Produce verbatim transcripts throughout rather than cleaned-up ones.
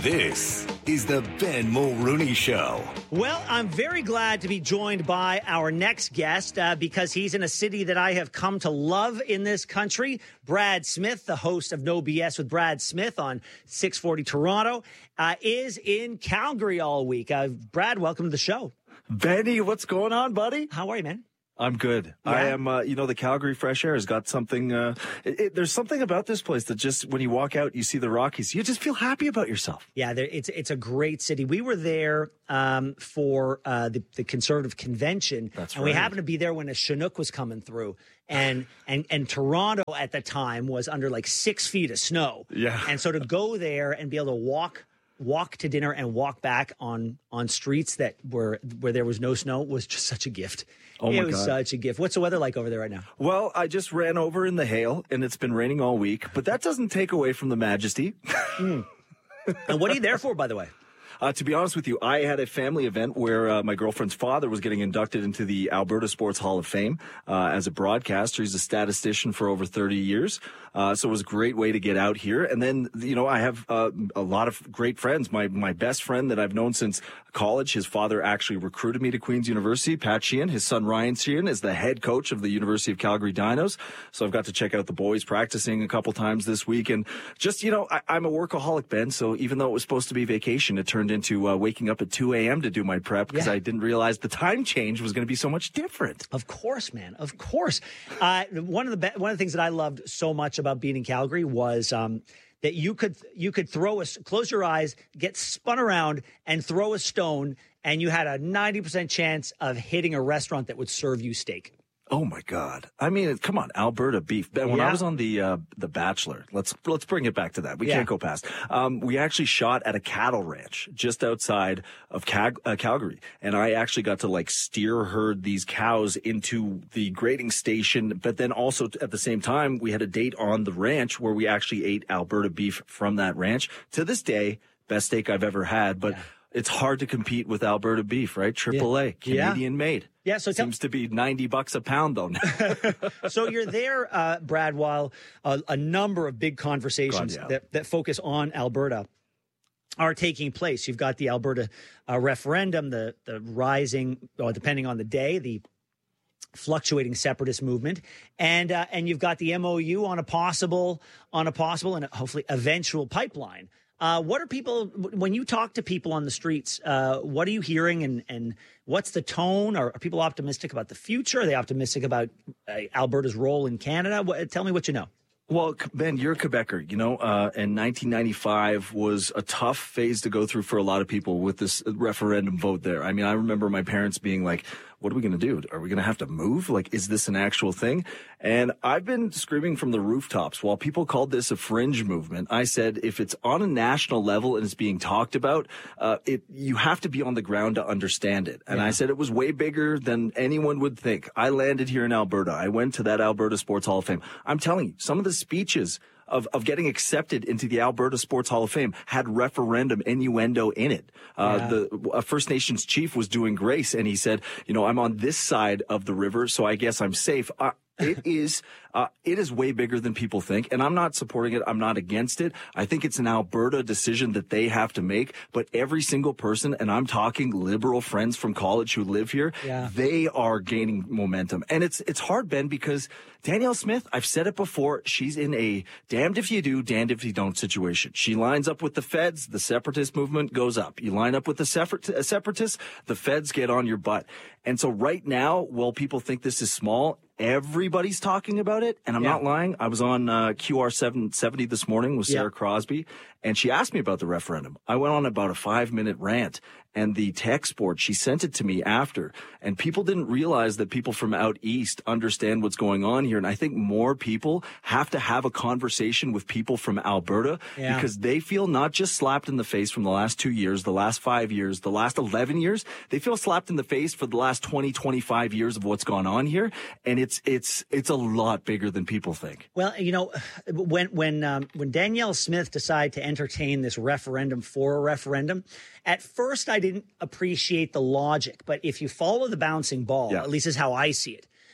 This is the Ben Mulrooney Show. Well, I'm very glad to be joined by our next guest uh, because he's in a city that I have come to love in this country. Brad Smith, the host of No B S with Brad Smith on six forty Toronto, uh, is in Calgary all week. Uh, Brad, welcome to the show. Benny, what's going on, buddy? How are you, man? I'm good. Yeah. I am, uh, you know, the Calgary fresh air has got something, uh, it, it, there's something about this place that just, when you walk out, you see the Rockies, you just feel happy about yourself. Yeah, there, it's it's a great city. We were there um, for uh, the, the Conservative Convention. That's and right. we happened to be there when a Chinook was coming through. And, and, and Toronto at the time was under like six feet of snow. Yeah. And so to go there and be able to walk walk to dinner and walk back on on streets that were where there was no snow was just such a gift. Oh my it was God. such a gift. What's the weather like over there right now? Well, I just ran over in the hail and it's been raining all week, but that doesn't take away from the majesty. Mm. And what are you there for, by the way? Uh, to be honest with you, I had a family event where uh, my girlfriend's father was getting inducted into the Alberta Sports Hall of Fame uh, as a broadcaster. He's a statistician for over thirty years. Uh, so it was a great way to get out here. And then, you know, I have uh, a lot of great friends. My my best friend that I've known since college, his father actually recruited me to Queen's University, Pat Sheehan. His son, Ryan Sheehan, is the head coach of the University of Calgary Dinos. So I've got to check out the boys practicing a couple times this week. And just, you know, I, I'm a workaholic, Ben. So even though it was supposed to be vacation, it turned into uh, waking up at two a.m. to do my prep because Yeah. I didn't realize the time change was going to be so much different. Of course, man. Of course. Uh, one of the be- one of the things that I loved so much about being in Calgary was um, that you could you could throw a close your eyes, get spun around, and throw a stone, and you had a ninety percent chance of hitting a restaurant that would serve you steak. Oh my God! I mean, come on, Alberta beef. Ben, when Yeah. I was on the uh, the Bachelor, let's let's bring it back to that. We Yeah. can't go past. Um, we actually shot at a cattle ranch just outside of Cal- uh, Calgary, and I actually got to like steer herd these cows into the grading station. But then also at the same time, we had a date on the ranch where we actually ate Alberta beef from that ranch. To this day, best steak I've ever had, but. Yeah. It's hard to compete with Alberta beef, right? Triple A, Yeah. Canadian made. Yeah, so tell- seems to be ninety bucks a pound though. So you're there, uh, Brad, while a, a number of big conversations God, yeah. that, that focus on Alberta are taking place. You've got the Alberta uh, referendum, the the rising, or depending on the day, the fluctuating separatist movement, and uh, and you've got the M O U on a possible on a possible and hopefully eventual pipeline. Uh, what are people, when you talk to people on the streets, uh, what are you hearing and, and what's the tone? Are, are people optimistic about the future? Are they optimistic about uh, Alberta's role in Canada? What, tell me what you know. Well, Ben, you're a Quebecer, you know, uh, and nineteen ninety-five was a tough phase to go through for a lot of people with this referendum vote there. I mean, I remember my parents being like, what are we going to do? Are we going to have to move? Like, is this an actual thing? And I've been screaming from the rooftops. While people called this a fringe movement, I said, if it's on a national level and it's being talked about, uh, it, you have to be on the ground to understand it. And Yeah. I said it was way bigger than anyone would think. I landed here in Alberta. I went to that Alberta Sports Hall of Fame. I'm telling you, some of the speeches of, of getting accepted into the Alberta Sports Hall of Fame had referendum innuendo in it. Uh, Yeah. the a First Nations chief was doing grace and he said, you know, I'm on this side of the river, so I guess I'm safe. Uh, it is, uh, it is way bigger than people think. And I'm not supporting it. I'm not against it. I think it's an Alberta decision that they have to make. But every single person, and I'm talking liberal friends from college who live here, Yeah. they are gaining momentum. And it's, it's hard, Ben, because Danielle Smith, I've said it before, she's in a damned if you do, damned if you don't situation. She lines up with the feds, the separatist movement goes up. You line up with the separat- separatists, the feds get on your butt. And so right now, while people think this is small, everybody's talking about it. And I'm Yeah. not lying. I was on uh, Q R seven seventy this morning with Sarah Yeah. Crosby, and she asked me about the referendum. I went on about a five minute rant. And the text board, she sent it to me after. And people didn't realize that people from out east understand what's going on here. And I think more people have to have a conversation with people from Alberta Yeah. because they feel not just slapped in the face from the last two years, the last five years, the last eleven years. They feel slapped in the face for the last twenty, twenty-five years of what's gone on here. And it's, it's, it's a lot bigger than people think. Well, you know, when when um, when Danielle Smith decided to entertain this referendum for a referendum, at first I didn't appreciate the logic. But if you follow the bouncing ball, Yeah. at least is how I see it,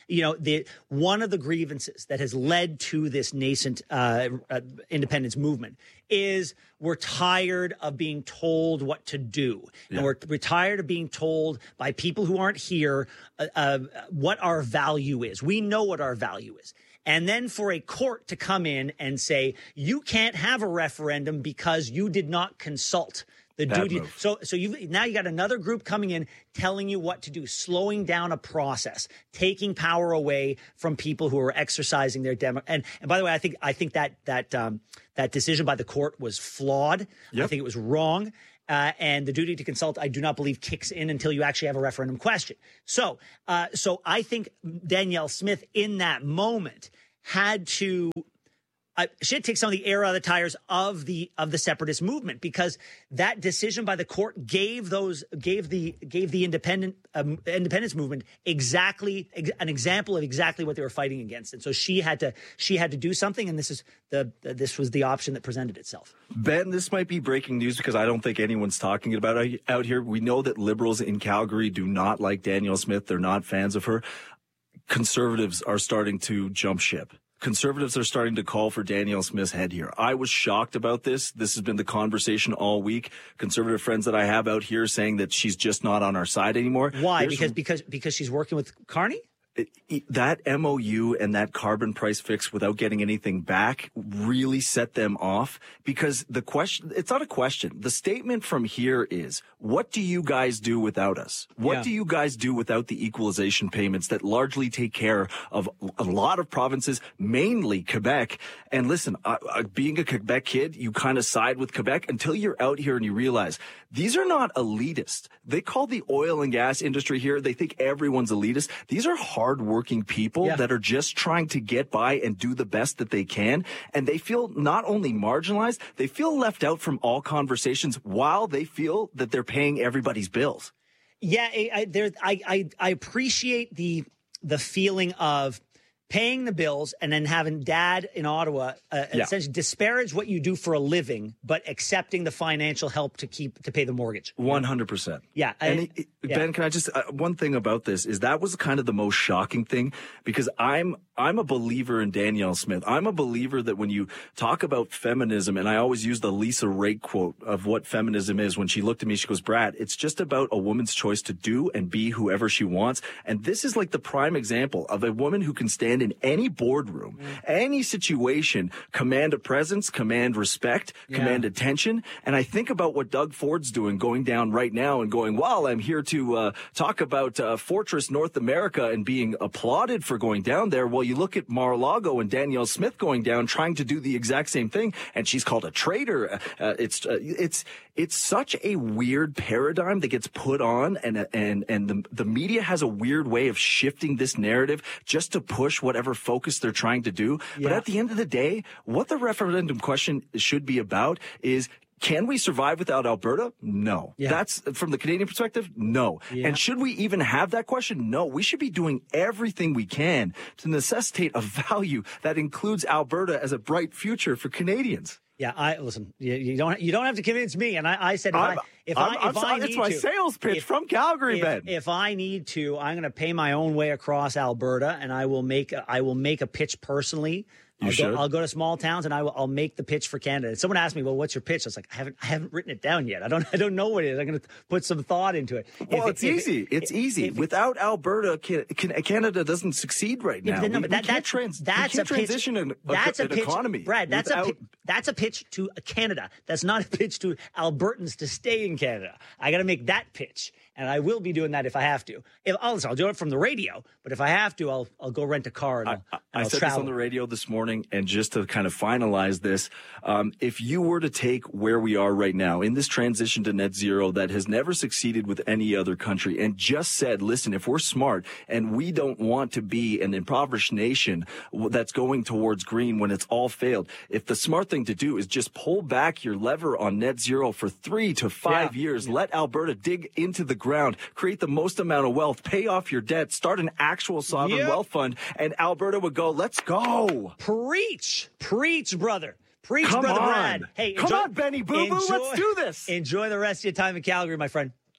You know, the one of the grievances that has led to this nascent uh, uh, independence movement is we're tired of being told what to do. Yeah. And we're, we're tired of being told by people who aren't here uh, uh, what our value is. We know what our value is. And then for a court to come in and say, you can't have a referendum because you did not consult the Bad duty. move. So, so you now you got another group coming in telling you what to do, slowing down a process, taking power away from people who are exercising their demo. And, and by the way, I think I think that that um, that decision by the court was flawed. Yep. I think it was wrong. Uh, and the duty to consult, I do not believe, kicks in until you actually have a referendum question. So, uh, so I think Danielle Smith in that moment had to. Uh, she had to take some of the air out of the tires of the of the separatist movement, because that decision by the court gave those gave the gave the independent um, independence movement exactly ex- an example of exactly what they were fighting against, and so she had to she had to do something, and this is the this was the option that presented itself. Ben, this might be breaking news because I don't think anyone's talking about it out here. We know that liberals in Calgary do not like Danielle Smith; they're not fans of her. Conservatives are starting to jump ship. Conservatives are starting to call for Danielle Smith's head here. I was shocked about this. This has been the conversation all week. Conservative friends that I have out here saying that she's just not on our side anymore. Why? There's, because because because she's working with Carney? It, it, that M O U and that carbon price fix without getting anything back really set them off, because the question, it's not a question. The statement from here is, what do you guys do without us? What Yeah. do you guys do without the equalization payments that largely take care of a lot of provinces, mainly Quebec? And listen, uh, uh, being a Quebec kid, you kind of side with Quebec until you're out here and you realize these are not elitist. They call the oil and gas industry here, they think everyone's elitist. These are hardworking people Yeah. that are just trying to get by and do the best that they can. And they feel not only marginalized, they feel left out from all conversations while they feel that they're paying everybody's bills. Yeah, I, I, there, I, I, I appreciate the the feeling of paying the bills and then having dad in Ottawa uh, Yeah. essentially disparage what you do for a living, but accepting the financial help to keep to pay the mortgage. one hundred percent. Yeah. I- And it, it- yeah. Ben, can I just, uh, one thing about this is that was kind of the most shocking thing, because I'm, I'm a believer in Danielle Smith. I'm a believer that when you talk about feminism, and I always use the Lisa Raitt quote of what feminism is, when she looked at me, she goes, Brad, it's just about a woman's choice to do and be whoever she wants. And this is like the prime example of a woman who can stand in any boardroom, mm. any situation, command a presence, command respect, Yeah. command attention. And I think about what Doug Ford's doing, going down right now and going, well, I'm here to uh, talk about uh, Fortress North America and being applauded for going down there. Well, you look at Mar-a-Lago and Danielle Smith going down, trying to do the exact same thing, and she's called a traitor. Uh, it's uh, it's it's such a weird paradigm that gets put on, and and and the the media has a weird way of shifting this narrative just to push whatever focus they're trying to do. Yeah. But at the end of the day, what the referendum question should be about is, can we survive without Alberta? No. Yeah. That's from the Canadian perspective. No. Yeah. And should we even have that question? No. We should be doing everything we can to necessitate a value that includes Alberta as a bright future for Canadians. Yeah, I listen. You, you don't. You don't have to convince me. And I, I said, if I'm, I, if I'm, I, if I'm, I it's need my to, sales pitch if, from Calgary, if, Ben. if I need to, I'm going to pay my own way across Alberta, and I will make. A, I will make a pitch personally. You I'll should. Go, I'll go to small towns and I will. I'll make the pitch for Canada. And someone asked me, "Well, what's your pitch?" I was like, "I haven't. I haven't written it down yet. I don't. I don't know what it is. I'm going to put some thought into it." Well, If it's it- if easy. it- it's if- easy. if it- Without Alberta, can, can, Canada doesn't succeed right Yeah, now. but no, we, but we that, can't, that's, trans, that's we can't a pitch, transition an, a, that's a an pitch, economy. Brad, that's without, a pi- that's a pitch to Canada. That's not a pitch to Albertans to stay in Canada. I got to make that pitch, and I will be doing that if I have to. If I'll, I'll do it from the radio, but if I have to, I'll I'll go rent a car and I'll, I, and I I'll said travel. this on the radio this morning, and just to kind of finalize this, um, if you were to take where we are right now in this transition to net zero that has never succeeded with any other country, and just said, listen, if we're smart and we don't want to be an impoverished nation that's going towards green when it's all failed, if the smart thing to do is just pull back your lever on net zero for three to five Yeah. years, let Alberta dig into the ground, create the most amount of wealth, pay off your debt, start an actual sovereign Yep. wealth fund, and Alberta would go, let's go. Preach, preach, brother. Preach, Come brother on. Brad. Hey, Come enjoy- on, Benny Boo Boo, enjoy- let's do this. Enjoy the rest of your time in Calgary, my friend.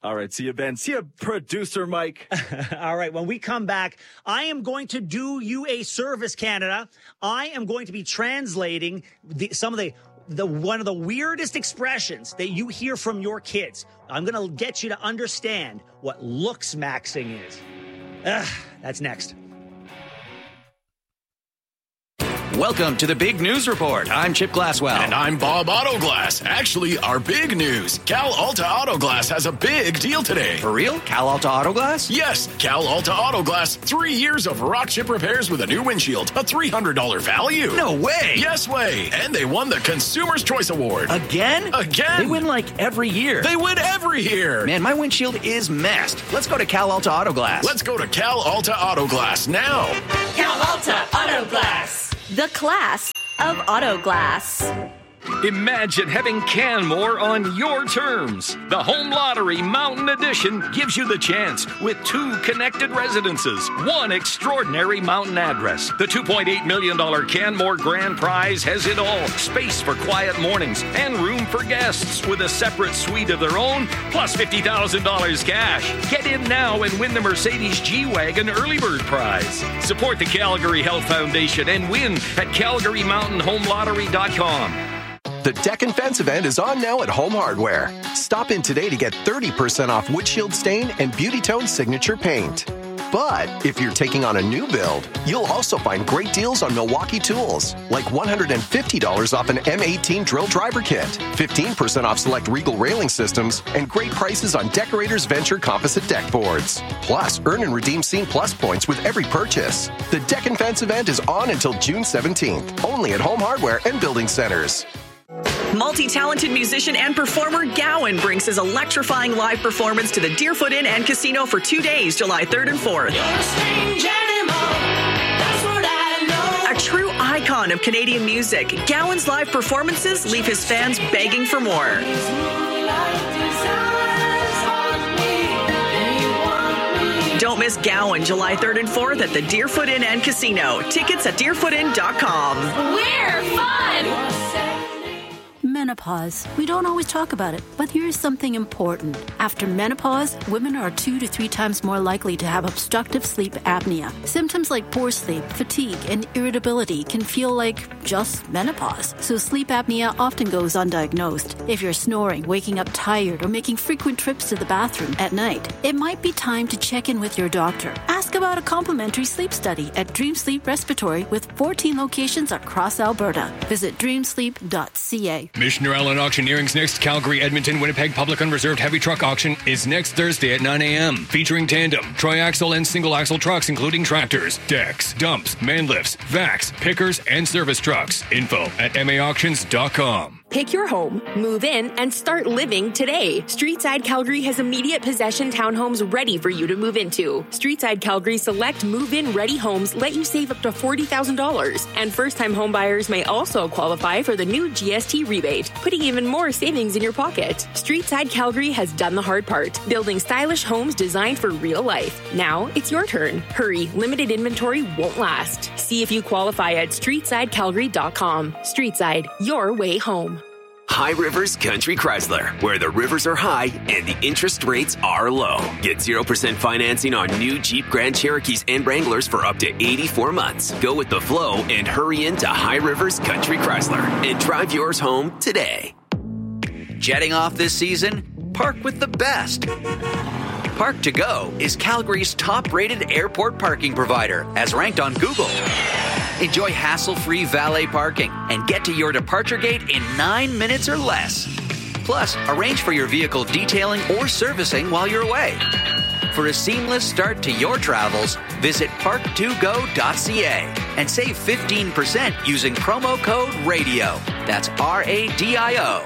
All right. See you, Ben. See you, producer Mike. All right. When we come back, I am going to do you a service, Canada. I am going to be translating the, some of the the one of the weirdest expressions that you hear from your kids. I'm going to get you to understand what looks maxing is. Ugh, that's next. Welcome to the Big News Report. I'm Chip Glasswell. And I'm Bob Autoglass. Actually, our big news. Cal Alta Autoglass has a big deal today. For real? Cal Alta Autoglass? Yes, Cal Alta Autoglass. Three years of rock chip repairs with a new windshield. A three hundred dollars value. No way. Yes way. And they won the Consumer's Choice Award. Again? Again. They win like every year. They win every year. Man, my windshield is messed. Let's go to Cal Alta Autoglass. Let's go to Cal Alta Autoglass now. Cal Alta Autoglass. The class of auto glass. Imagine having Canmore on your terms. The Home Lottery Mountain Edition gives you the chance with two connected residences, one extraordinary mountain address. The two point eight million dollars Canmore Grand Prize has it all. Space for quiet mornings and room for guests with a separate suite of their own, plus fifty thousand dollars cash. Get in now and win the Mercedes G-Wagon Early Bird Prize. Support the Calgary Health Foundation and win at calgary mountain home lottery dot com. The Deck and Fence event is on now at Home Hardware. Stop in today to get thirty percent off windshield stain and Beauty Tone signature paint. But if you're taking on a new build, you'll also find great deals on Milwaukee tools, like one hundred fifty dollars off an M eighteen drill driver kit, fifteen percent off select Regal railing systems, and great prices on Decorators Venture composite deck boards. Plus, earn and redeem Scene Plus points with every purchase. The Deck and Fence event is on until June seventeenth, only at Home Hardware and Building Centers. Multi-talented musician and performer Gowan brings his electrifying live performance to the Deerfoot Inn and Casino for two days, July third and fourth. You're a strange animal. That's what I know. A true icon of Canadian music, Gowan's live performances leave his fans begging for more. Don't miss Gowan, July third and fourth at the Deerfoot Inn and Casino. Tickets at deerfoot inn dot com. We're fun. Menopause. We don't always talk about it, but here's something important. After menopause, women are two to three times more likely to have obstructive sleep apnea. Symptoms like poor sleep, fatigue, and irritability can feel like just menopause. So sleep apnea often goes undiagnosed. If you're snoring, waking up tired, or making frequent trips to the bathroom at night, it might be time to check in with your doctor. Ask about a complimentary sleep study at Dream Sleep Respiratory with fourteen locations across Alberta. Visit dream sleep dot c a. Missioner Allen Auctioneering's next Calgary, Edmonton, Winnipeg Public Unreserved Heavy Truck Auction is next Thursday at nine a.m. Featuring tandem, tri-axle, and single-axle trucks, including tractors, decks, dumps, man lifts, vacs, pickers, and service trucks. Info at m a auctions dot com. Pick your home, move in, and start living today. Streetside Calgary has immediate possession townhomes ready for you to move into. Streetside Calgary select move-in ready homes let you save up to forty thousand dollars. And first-time homebuyers may also qualify for the new G S T rebate, putting even more savings in your pocket. Streetside Calgary has done the hard part, building stylish homes designed for real life. Now it's your turn. Hurry, limited inventory won't last. See if you qualify at streetside calgary dot com. Streetside, your way home. High Rivers Country Chrysler, where the rivers are high and the interest rates are low. Get zero percent financing on new Jeep Grand Cherokees and Wranglers for up to eighty-four months. Go with the flow and hurry into High Rivers Country Chrysler and drive yours home today. Jetting off this season? Park with the best. Park to Go is Calgary's top-rated airport parking provider, as ranked on Google. Enjoy hassle-free valet parking and get to your departure gate in nine minutes or less. Plus, arrange for your vehicle detailing or servicing while you're away. For a seamless start to your travels, visit park to go dot c a and save fifteen percent using promo code RADIO. That's R A D I O.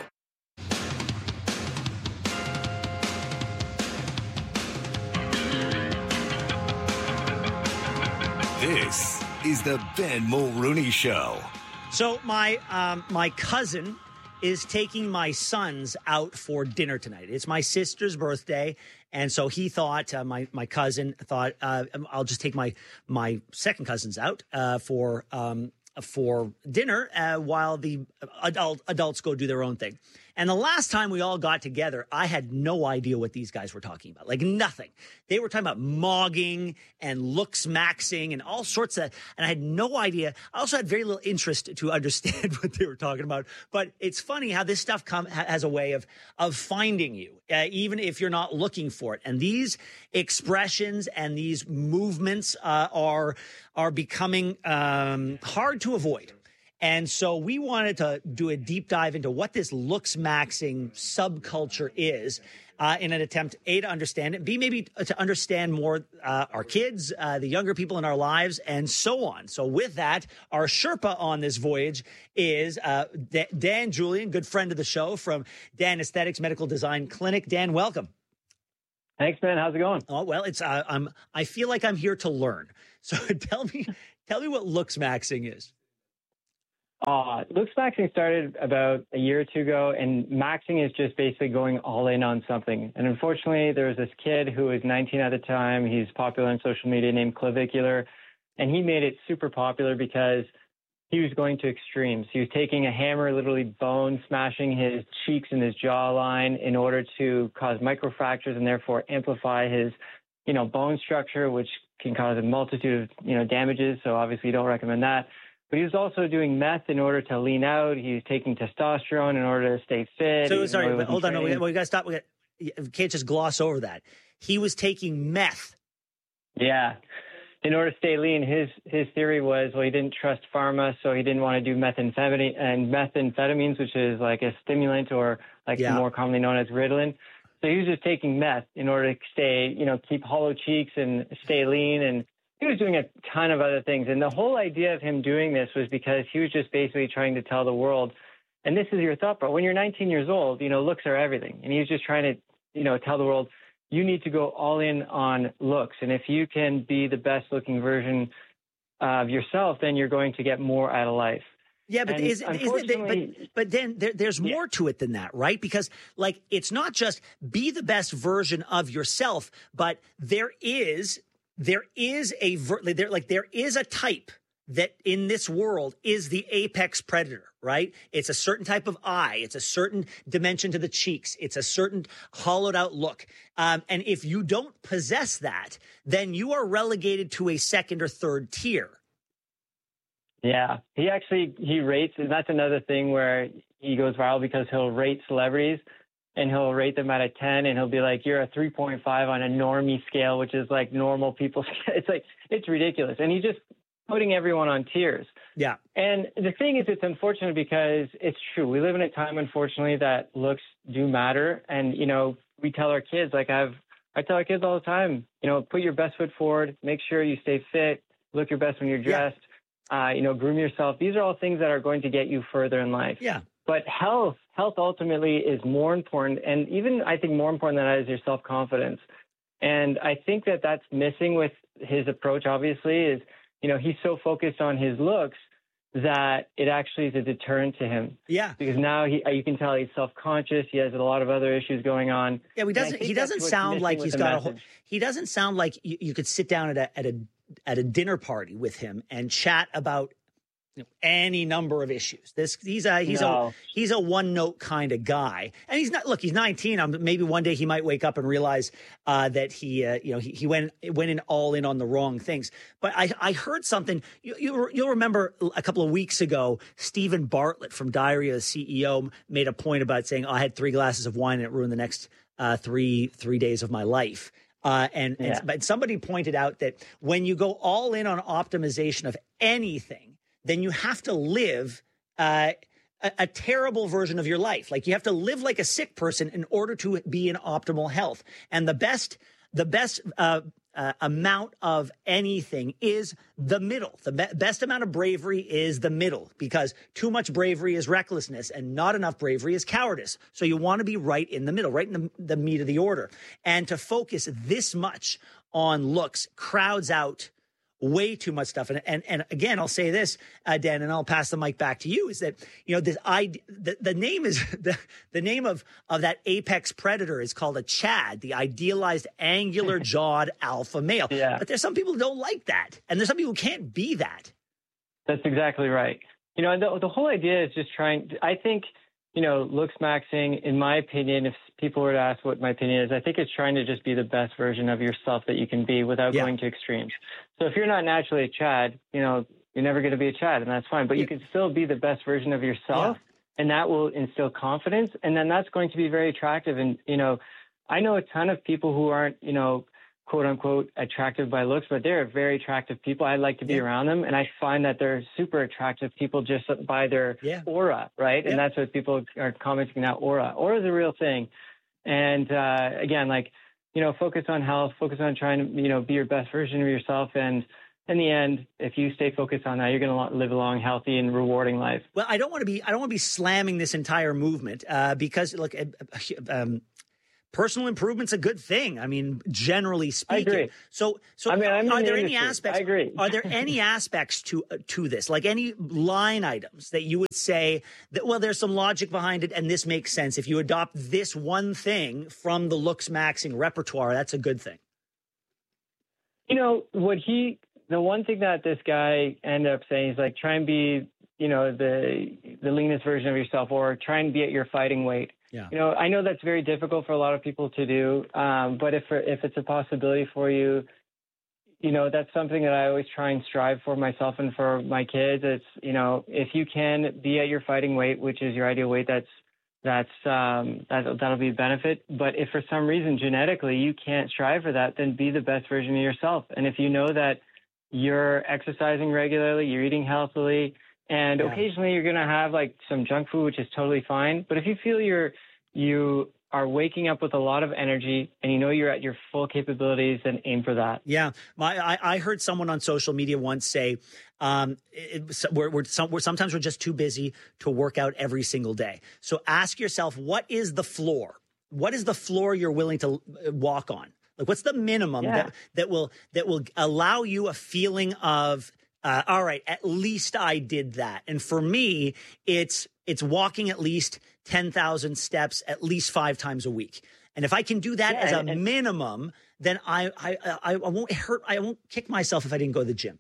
This is the Ben Mulrooney Show. So my um, my cousin is taking my sons out for dinner tonight. It's my sister's birthday, and so he thought uh, my my cousin thought uh, I'll just take my my second cousins out uh, for um, for dinner uh, while the adult adults go do their own thing. And the last time we all got together, I had no idea what these guys were talking about. Like nothing. They were talking about mogging and looks maxing and all sorts of, and I had no idea. I also had very little interest to understand what they were talking about. But it's funny how this stuff come, has a way of, of finding you, uh, even if you're not looking for it. And these expressions and these movements uh, are, are becoming um, hard to avoid. And so we wanted to do a deep dive into what this looks maxing subculture is uh, in an attempt, A, to understand it, B, maybe to understand more uh, our kids, uh, the younger people in our lives, and so on. So with that, our Sherpa on this voyage is uh, D- Dan Julian, good friend of the show from Dan Aesthetics Medical Design Clinic. Dan, welcome. Thanks, man. How's it going? Oh, well, it's uh, I'm I feel like I'm here to learn. So tell me, tell me what looks maxing is. Uh, looks maxing started about a year or two ago, and maxing is just basically going all in on something. And unfortunately, there was this kid who was nineteen at the time. He's popular on social media named Clavicular, and he made it super popular because he was going to extremes. He was taking a hammer, literally bone smashing his cheeks and his jawline in order to cause microfractures and therefore amplify his, you know, bone structure, which can cause a multitude of, you know, damages. So obviously you don't recommend that. But he was also doing meth in order to lean out. He was taking testosterone in order to stay fit. So sorry, but hold on. No, we, training. we got to stop. We, got, we can't just gloss over that. He was taking meth. Yeah. In order to stay lean, his his theory was, well, he didn't trust pharma, so he didn't want to do methamphetamine and methamphetamines, which is like a stimulant or like Yeah. more commonly known as Ritalin. So he was just taking meth in order to stay, you know, keep hollow cheeks and stay lean. And he was doing a ton of other things. And the whole idea of him doing this was because he was just basically trying to tell the world, and this is your thought, bro, when you're nineteen years old, you know, looks are everything. And he was just trying to, you know, tell the world, you need to go all in on looks. And if you can be the best looking version of yourself, then you're going to get more out of life. Yeah, but And is, is unfortunately- but, but then there, there's more to it than that, right? Because like it's not just be the best version of yourself, but there is there is a ver- there like there is a type that in this world is the apex predator, right? It's a certain type of eye. It's a certain dimension to the cheeks. It's a certain hollowed out look. Um, and if you don't possess that, then you are relegated to a second or third tier. Yeah, he actually, he rates, and that's another thing where he goes viral because he'll rate celebrities and he'll rate them out of ten and he'll be like, you're a three point five on a normie scale, which is like normal people. It's like, it's ridiculous. And he's just putting everyone on tiers. Yeah. And the thing is, it's unfortunate because it's true. We live in a time, unfortunately, that looks do matter. And, you know, we tell our kids, like I've, I tell our kids all the time, you know, put your best foot forward, make sure you stay fit, look your best when you're dressed, yeah. uh, you know, groom yourself. These are all things that are going to get you further in life. Yeah. But health, health ultimately is more important. And even I think more important than that is your self-confidence. And I think that that's missing with his approach, obviously, is, you know, he's so focused on his looks that it actually is a deterrent to him. Yeah. Because now he, you can tell he's self-conscious. He has a lot of other issues going on. Yeah, he doesn't. He doesn't sound like he's got a whole. He doesn't sound like you, you could sit down at a at a at a dinner party with him and chat about, you know, any number of issues. This he's a he's No. a he's a one note kind of guy, and he's not. Look, he's nineteen. Um, maybe one day he might wake up and realize uh, that he uh, you know he, he went went in all in on the wrong things. But I I heard something. You, you you'll remember a couple of weeks ago, Stephen Bartlett from Diary of the C E O made a point about saying, oh, I had three glasses of wine and it ruined the next uh, three three days of my life. Uh, and, Yeah. and but somebody pointed out that when you go all in on optimization of anything, then you have to live uh, a, a terrible version of your life. Like you have to live like a sick person in order to be in optimal health. And the best, the best uh, uh, amount of anything is the middle. The be- best amount of bravery is the middle, because too much bravery is recklessness and not enough bravery is cowardice. So you want to be right in the middle, right in the, the meat of the order. And to focus this much on looks crowds out way too much stuff. And and, and again, I'll say this, uh, Dan, and I'll pass the mic back to you, is that, you know, this I, the, the name is the, the name of, of that apex predator is called a Chad, the idealized angular jawed alpha male. Yeah. But there's some people who don't like that. And there's some people who can't be that. That's exactly right. You know, the, the whole idea is just trying, I think, you know, looks maxing, in my opinion, if people were to ask what my opinion is, I think it's trying to just be the best version of yourself that you can be without yeah. going to extremes. So if you're not naturally a Chad, you know, you're never going to be a Chad, and that's fine. But you can still be the best version of yourself, yeah. and that will instill confidence, and then that's going to be very attractive. And, you know, I know a ton of people who aren't, you know, quote unquote attractive by looks, but they're very attractive people. I like to be yeah. around them. And I find that they're super attractive people just by their yeah. aura. Right. Yeah. And that's what people are commenting now. Aura, aura is a real thing. And, uh, again, like, you know, focus on health, focus on trying to, you know, be your best version of yourself. And in the end, if you stay focused on that, you're going to live a long, healthy and rewarding life. Well, I don't want to be, I don't want to be slamming this entire movement, uh, because look, um, personal improvement's a good thing. I mean, generally speaking. I agree. So, so I mean, I'm are in there the any industry. aspects? I agree. Are there any aspects to uh, to this, like any line items that you would say that, well, there's some logic behind it, and this makes sense. If you adopt this one thing from the looks maxing repertoire, that's a good thing. You know what he? The one thing that this guy ended up saying is like, try and be, you know, the the leanest version of yourself, or try and be at your fighting weight. Yeah. You know, I know that's very difficult for a lot of people to do, um, but if if it's a possibility for you, you know, that's something that I always try and strive for myself and for my kids. It's, you know, if you can be at your fighting weight, which is your ideal weight, that's that's um, that, that'll be a benefit. But if for some reason genetically you can't strive for that, then be the best version of yourself. And if you know that you're exercising regularly, you're eating healthily, and yeah. occasionally you're going to have like some junk food, which is totally fine. But if you feel you're, you are waking up with a lot of energy and you know you're at your full capabilities, then aim for that. Yeah. My, I, I heard someone on social media once say, um, it, we're, we're, some, we're sometimes we're just too busy to work out every single day. So ask yourself, what is the floor? What is the floor you're willing to walk on? Like, what's the minimum yeah. that, that will, that will allow you a feeling of, Uh, all right, at least I did that. And for me, it's it's walking at least ten thousand steps at least five times a week. And if I can do that yeah, as a and, minimum, then I, I I I won't hurt. I won't kick myself if I didn't go to the gym.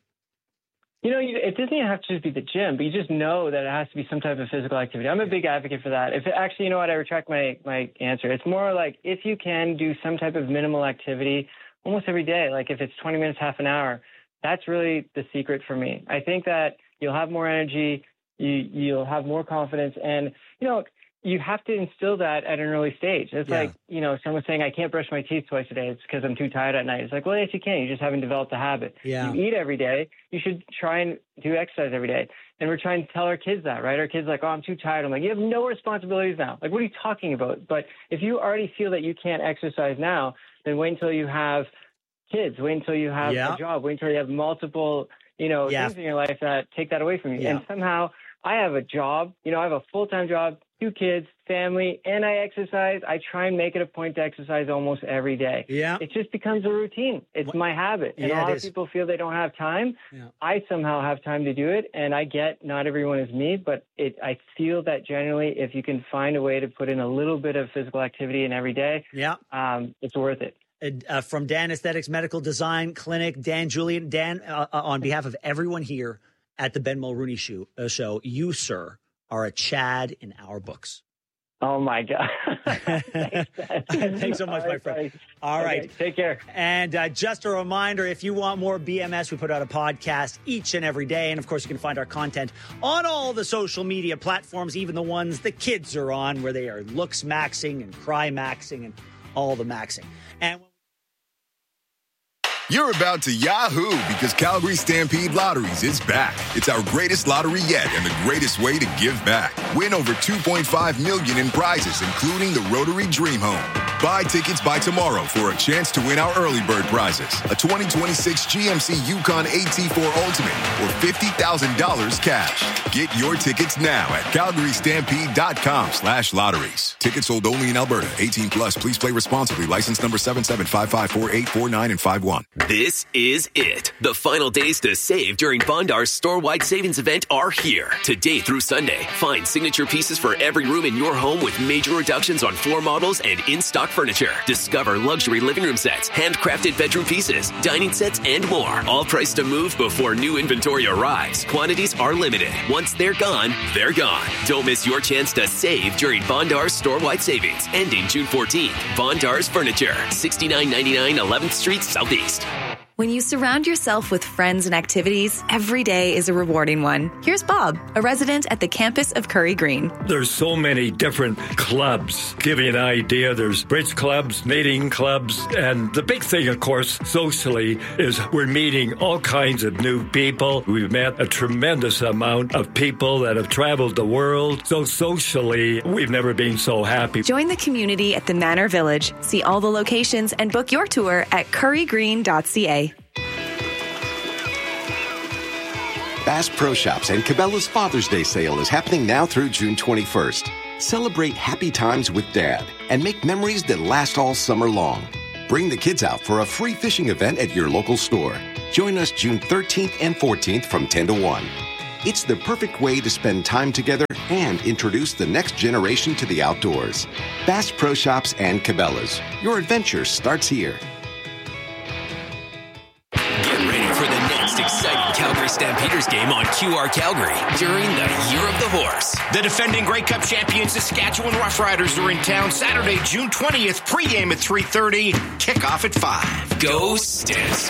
You know, it doesn't have to just be the gym, but you just know that it has to be some type of physical activity. I'm a big advocate for that. If it, actually, you know what, I retract my, my answer. It's more like if you can do some type of minimal activity almost every day, like if it's twenty minutes, half an hour, that's really the secret for me. I think that you'll have more energy, you, you'll have more confidence, and, you know, you have to instill that at an early stage. It's yeah. like, you know, someone saying, I can't brush my teeth twice a day. It's because I'm too tired at night. It's like, well, yes, you can. You just haven't developed the habit. Yeah. You eat every day. You should try and do exercise every day. And we're trying to tell our kids that, right? Our kids are like, oh, I'm too tired. I'm like, you have no responsibilities now. Like, what are you talking about? But if you already feel that you can't exercise now, then wait until you have kids. Wait until you have yeah. a job. Wait until you have multiple, you know, yeah. things in your life that take that away from you. Yeah. And somehow I have a job. You know, I have a full-time job, two kids, family, and I exercise. I try and make it a point to exercise almost every day. Yeah. It just becomes a routine. It's what? my habit. And yeah, a lot of people feel they don't have time. Yeah. I somehow have time to do it. And I get not everyone is me, but it, I feel that generally if you can find a way to put in a little bit of physical activity in every day, yeah. um, it's worth it. Uh, from Dan Aesthetics Medical Design Clinic, Dan Julian. Dan, uh, uh, on behalf of everyone here at the Ben Mulrooney show, uh, show, you, sir, are a Chad in our books. Oh, my God. Thanks, Thanks so much, All my right, friend. buddy. All right. Okay, take care. And uh, just a reminder, if you want more B M S, we put out a podcast each and every day. And, of course, you can find our content on all the social media platforms, even the ones the kids are on, where they are looks maxing and cry maxing and all the maxing. And you're about to Yahoo because Calgary Stampede Lotteries is back. It's our greatest lottery yet and the greatest way to give back. Win over two point five million dollars in prizes, including the Rotary Dream Home. Buy tickets by tomorrow for a chance to win our early bird prizes, a twenty twenty-six G M C Yukon A T four Ultimate, or fifty thousand dollars cash. Get your tickets now at calgarystampede.com slash lotteries. Tickets sold only in Alberta. eighteen plus. Please play responsibly. License number seven seven five five four eight four nine and five one. This is it. The final days to save during Bondar's store-wide savings event are here. Today through Sunday, find signature pieces for every room in your home with major reductions on floor models and in-stock Rock Furniture. Discover luxury living room sets, handcrafted bedroom pieces, dining sets, and more. All priced to move before new inventory arrives. Quantities are limited. Once they're gone, they're gone. Don't miss your chance to save during Bondar's store-wide savings, ending June fourteenth. Bondar's Furniture, sixty-nine ninety-nine eleventh Street Southeast. When you surround yourself with friends and activities, every day is a rewarding one. Here's Bob, a resident at the campus of Curry Green. There's so many different clubs. Give you an idea, there's bridge clubs, knitting clubs, and the big thing, of course, socially, is we're meeting all kinds of new people. We've met a tremendous amount of people that have traveled the world. So socially, we've never been so happy. Join the community at the Manor Village. See all the locations and book your tour at curry green dot c a. Bass Pro Shops and Cabela's Father's Day sale is happening now through June twenty-first. Celebrate happy times with Dad and make memories that last all summer long. Bring the kids out for a free fishing event at your local store. Join us June thirteenth and fourteenth from ten to one. It's the perfect way to spend time together and introduce the next generation to the outdoors. Bass Pro Shops and Cabela's. Your adventure starts here. Exciting Calgary Stampeders game on Q R Calgary during the Year of the Horse. The defending Grey Cup champions Saskatchewan Roughriders are in town Saturday, June twentieth. Pregame at three thirty. Kickoff at five. Go Stamps Go.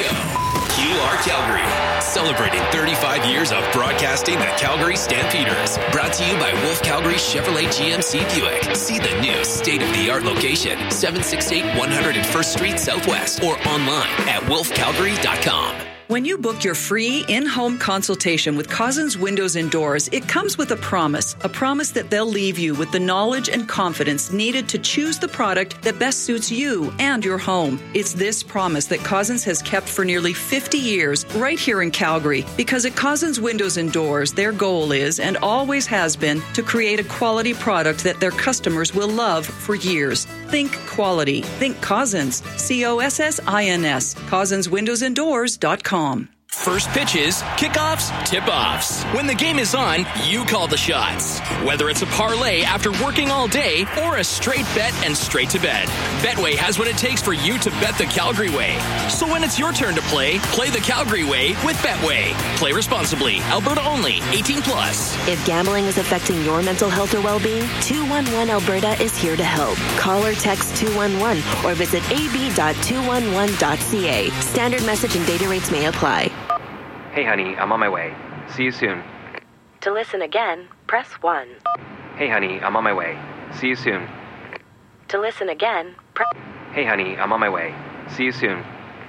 Q R Calgary. Celebrating thirty-five years of broadcasting the Calgary Stampeders. Brought to you by Wolf Calgary Chevrolet G M C Buick. See the new state-of-the-art location, seven sixty-eight one hundred first Street Southwest, or online at wolf calgary dot com. When you book your free in-home consultation with Cousins Windows and Doors, it comes with a promise, a promise that they'll leave you with the knowledge and confidence needed to choose the product that best suits you and your home. It's this promise that Cousins has kept for nearly fifty years right here in Calgary, because at Cousins Windows and Doors, their goal is and always has been to create a quality product that their customers will love for years. Think quality. Think Cousins. C O S S I N S. Cousins Windows and Doors dot com. First pitches, kickoffs, tip-offs. When the game is on, you call the shots. Whether it's a parlay after working all day or a straight bet and straight to bed, Betway has what it takes for you to bet the Calgary way. So when it's your turn to play, play the Calgary way with Betway. Play responsibly. Alberta only. eighteen plus. If gambling is affecting your mental health or well-being, two one one Alberta is here to help. Call or text two one one or visit a b dot two one one dot c a. Standard message and data rates may apply. Hey, honey, I'm on my way. See you soon. To listen again, press one. Hey, honey, I'm on my way. See you soon. To listen again, press... Hey, honey, I'm on my way. See you soon.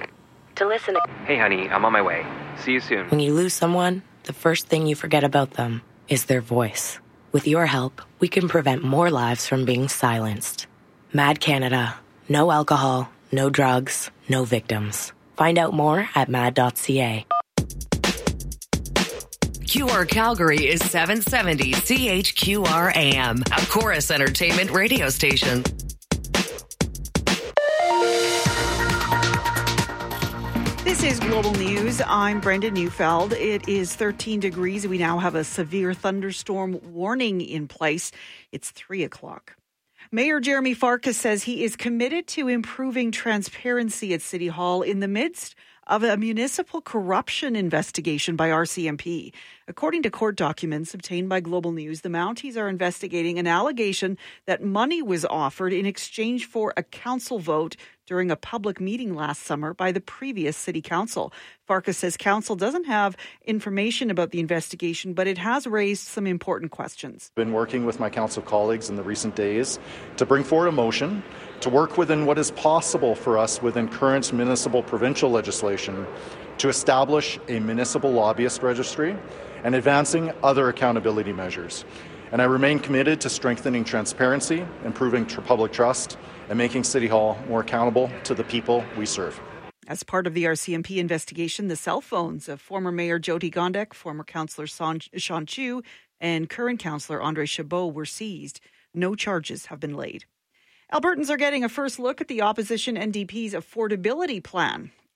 To listen... Hey, honey, I'm on my way. See you soon. When you lose someone, the first thing you forget about them is their voice. With your help, we can prevent more lives from being silenced. Mad Canada. No alcohol, no drugs, no victims. Find out more at mad dot c a. Q R Calgary is seven seventy C H Q R A M, a Chorus Entertainment radio station. This is Global News. I'm Brenda Neufeld. It is thirteen degrees. We now have a severe thunderstorm warning in place. It's three o'clock. Mayor Jeremy Farkas says he is committed to improving transparency at City Hall in the midst of a municipal corruption investigation by R C M P. According to court documents obtained by Global News, the Mounties are investigating an allegation that money was offered in exchange for a council vote during a public meeting last summer by the previous city council. Farkas says council doesn't have information about the investigation, but it has raised some important questions. I've been working with my council colleagues in the recent days to bring forward a motion to work within what is possible for us within current municipal provincial legislation to establish a municipal lobbyist registry and advancing other accountability measures. And I remain committed to strengthening transparency, improving tr- public trust, and making City Hall more accountable to the people we serve. As part of the R C M P investigation, the cell phones of former Mayor Jyoti Gondek, former Councillor Sean Chu, and current Councillor Andre Chabot were seized. No charges have been laid. Albertans are getting a first look at the opposition N D P's affordability plan.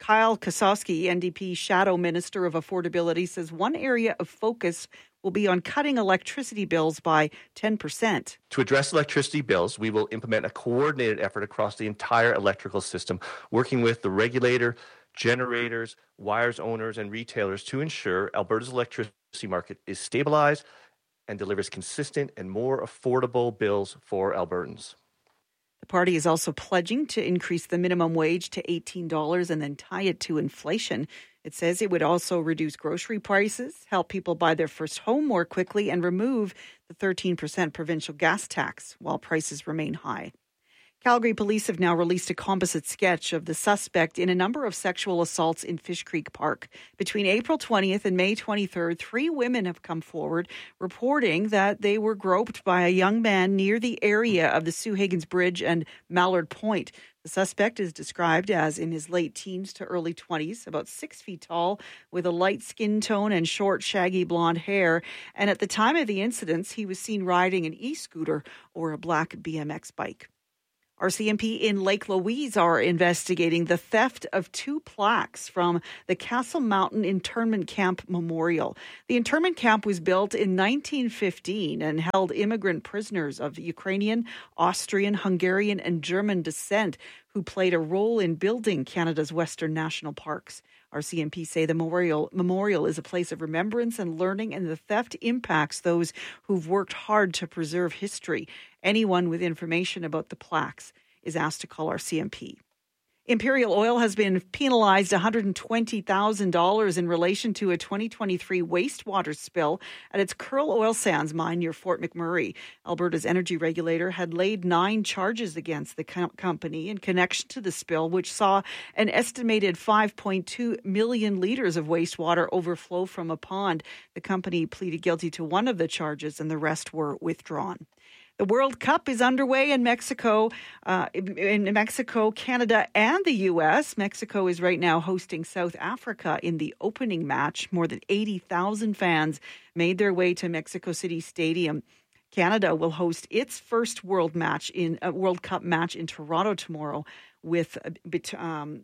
Kyle Kasowski, N D P Shadow Minister of Affordability, says one area of focus will be on cutting electricity bills by ten percent. To address electricity bills, we will implement a coordinated effort across the entire electrical system, working with the regulator, generators, wires owners, and retailers to ensure Alberta's electricity market is stabilized and delivers consistent and more affordable bills for Albertans. The party is also pledging to increase the minimum wage to eighteen dollars and then tie it to inflation. It says it would also reduce grocery prices, help people buy their first home more quickly, and remove the thirteen percent provincial gas tax while prices remain high. Calgary police have now released a composite sketch of the suspect in a number of sexual assaults in Fish Creek Park. Between April twentieth and May twenty-third, three women have come forward reporting that they were groped by a young man near the area of the Sue Higgins Bridge and Mallard Point. The suspect is described as in his late teens to early twenties, about six feet tall, with a light skin tone and short, shaggy blonde hair. And at the time of the incidents, he was seen riding an e-scooter or a black B M X bike. R C M P in Lake Louise are investigating the theft of two plaques from the Castle Mountain Internment Camp Memorial. The internment camp was built in nineteen fifteen and held immigrant prisoners of Ukrainian, Austrian, Hungarian, and German descent who played a role in building Canada's Western national parks. R C M P say the memorial, memorial is a place of remembrance and learning, and the theft impacts those who've worked hard to preserve history. Anyone with information about the plaques is asked to call R C M P. Imperial Oil has been penalized one hundred twenty thousand dollars in relation to a twenty twenty-three wastewater spill at its Kearl Oil Sands mine near Fort McMurray. Alberta's energy regulator had laid nine charges against the com- company in connection to the spill, which saw an estimated five point two million litres of wastewater overflow from a pond. The company pleaded guilty to one of the charges and the rest were withdrawn. The World Cup is underway in Mexico, uh, in Mexico, Canada, and the U S. Mexico is right now hosting South Africa in the opening match. More than eighty thousand fans made their way to Mexico City Stadium. Canada will host its first World match in a World Cup match in Toronto tomorrow with um,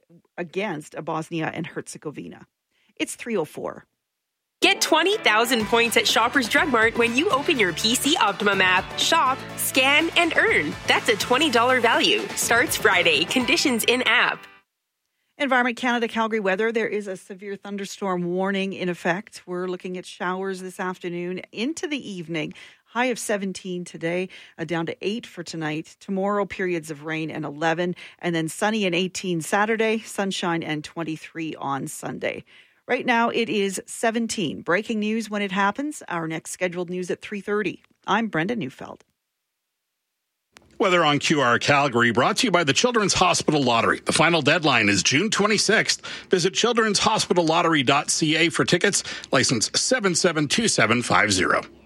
against Bosnia and Herzegovina. It's three oh four. Get twenty thousand points at Shoppers Drug Mart when you open your P C Optimum app. Shop, scan, and earn. That's a twenty dollars value. Starts Friday. Conditions in-app. Environment Canada Calgary weather. There is a severe thunderstorm warning in effect. We're looking at showers this afternoon into the evening. High of seventeen today, uh, down to eight for tonight. Tomorrow, periods of rain and eleven. And then sunny and eighteen Saturday, sunshine and twenty-three on Sunday. Right now, it is seventeen. Breaking news when it happens. Our next scheduled news at three thirty. I'm Brenda Neufeld. Weather on Q R Calgary, brought to you by the Children's Hospital Lottery. The final deadline is June twenty-sixth. Visit children's hospital lottery dot c a for tickets. License seven seven two seven five zero.